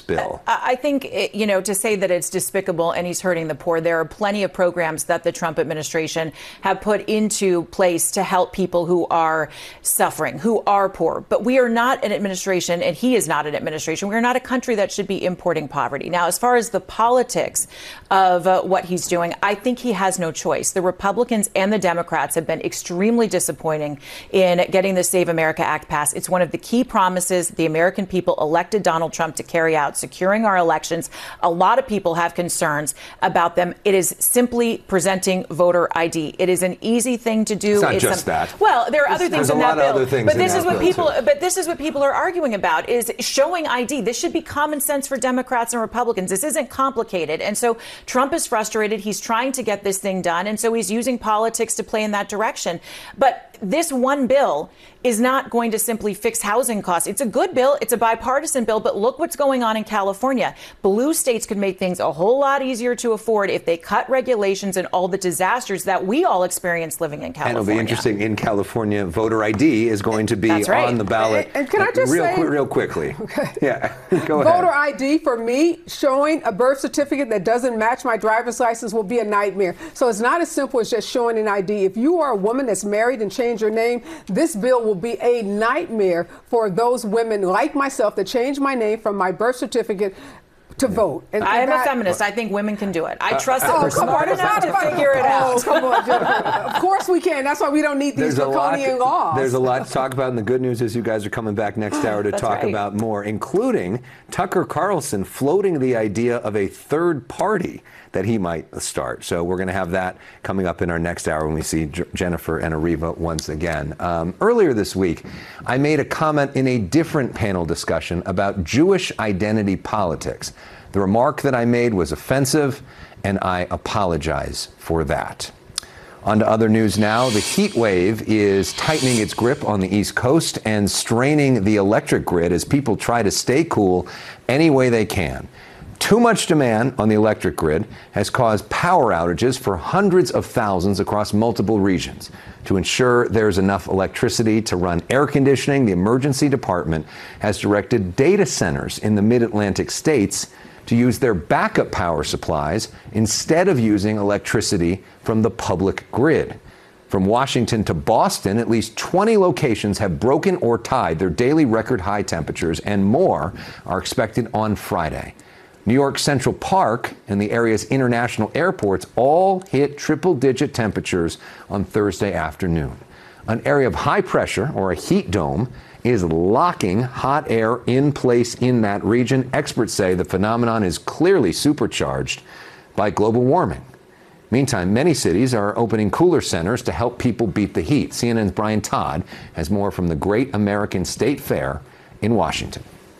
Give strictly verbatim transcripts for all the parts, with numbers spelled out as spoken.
bill? I think, it, you know, to say that it's despicable and he's hurting the poor, there are plenty of programs that the Trump administration have put into place to help people who are suffering, who are poor. But we are not an administration, and he is not an administration. We are not a country that should be importing poverty. Now, as far as the politics of uh, what he's doing, I think he has no choice. The Republicans and the Democrats have been extremely disappointing in getting the Save America Act passed. It's one of the key promises the American people elected Donald Trump to carry out, securing our elections. A lot of people have concerns about them. It is simply presenting voter I D. It is an easy thing to do. It's not it's just some, that. Well, there are other things There's in a that lot of bill. other things but in this that is what bill, people. too. But this is what people are arguing about: is showing I D. This should be common sense for Democrats and Republicans. This isn't complicated, and so Trump is frustrated. He's trying to get this thing done, and so he's using politics to play in that direction. But this one bill is not going to simply fix housing costs. It's a good bill. It's a bipartisan bill. But look what's going on in California. Blue states could make things a whole lot easier to afford if they cut regulations and all the disasters that we all experience living in California. And it'll be interesting. In California, voter I D is going to be right. on the ballot. And, and can I just real, say, qu- real quickly? Okay. Yeah, go ahead. Voter I D for me, showing a birth certificate that doesn't match my driver's license will be a nightmare. So it's not as simple as just showing an I D. If you are a woman that's married and change your name, this bill will be a nightmare for those women like myself that change my name from my birth certificate to vote. And, I am and that, a feminist. I think women can do it. I Uh, trust uh, that oh, we're come smart on, enough to figure it oh, out. Come on, Jennifer. Of course we can. That's why we don't need these There's a lot, draconian laws. there's a lot to talk about, and the good news is you guys are coming back next hour to That's talk right. about more, including Tucker Carlson floating the idea of a third party that he might start. So we're going to have that coming up in our next hour when we see J- Jennifer and Ariva once again. Um, earlier this week, I made a comment in a different panel discussion about Jewish identity politics. The remark that I made was offensive, and I apologize for that. On to other news now. The heat wave is tightening its grip on the East Coast and straining the electric grid as people try to stay cool any way they can. Too much demand on the electric grid has caused power outages for hundreds of thousands across multiple regions. To ensure there's enough electricity to run air conditioning, the emergency department has directed data centers in the mid-Atlantic states to use their backup power supplies instead of using electricity from the public grid. From Washington to Boston, at least twenty locations have broken or tied their daily record high temperatures, and more are expected on Friday. New York Central Park and the area's international airports all hit triple-digit temperatures on Thursday afternoon. An area of high pressure, or a heat dome, is locking hot air in place in that region. Experts say the phenomenon is clearly supercharged by global warming. Meantime, many cities are opening cooler centers to help people beat the heat. C N N's Brian Todd has more from the Great American State Fair in Washington.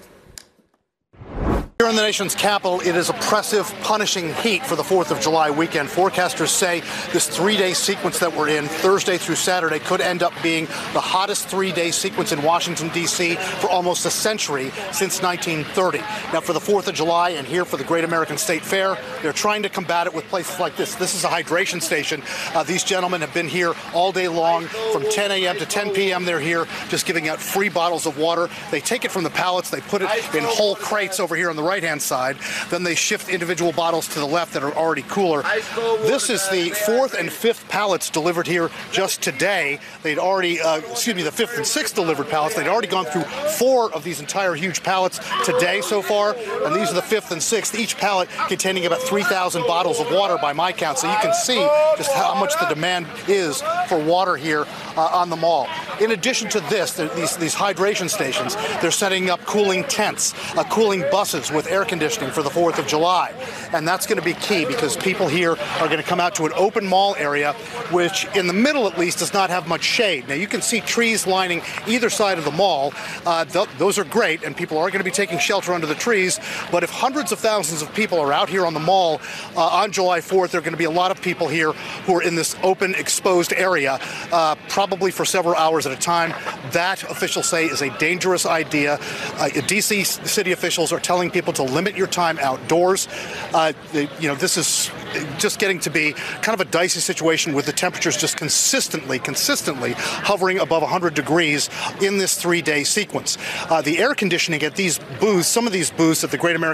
Here in the nation's capital, it is oppressive, punishing heat for the fourth of July weekend. Forecasters say this three-day sequence that we're in, Thursday through Saturday, could end up being the hottest three-day sequence in Washington, D C for almost a century since nineteen thirty. Now, for the fourth of July and here for the Great American State Fair, they're trying to combat it with places like this. This is a hydration station. Uh, these gentlemen have been here all day long. From ten a.m. to ten p.m. they're here just giving out free bottles of water. They take it from the pallets. They put it in whole crates over here on the right-hand side. Then they shift individual bottles to the left that are already cooler. This is the fourth and fifth pallets delivered here just today. They'd already, uh, excuse me, the fifth and sixth delivered pallets. They'd already gone through four of these entire huge pallets today so far, and these are the fifth and sixth, each pallet containing about three thousand bottles of water by my count. So you can see just how much the demand is for water here uh, on the mall. In addition to this, these, these hydration stations, they're setting up cooling tents, uh, cooling buses with air conditioning for the fourth of July. And that's going to be key because people here are going to come out to an open mall area, which in the middle at least does not have much shade. Now you can see trees lining either side of the mall. Uh, th- those are great, and people are going to be taking shelter under the trees. But if hundreds of thousands of people are out here on the mall uh, on July fourth, there are going to be a lot of people here who are in this open, exposed area, uh, probably for several hours at a time. That, officials say, is a dangerous idea. Uh, D C city officials are telling people to limit your time outdoors. Uh, the, you know, this is just getting to be kind of a dicey situation with the temperatures just consistently, consistently hovering above one hundred degrees in this three-day sequence. Uh, the air conditioning at these booths, some of these booths at the Great American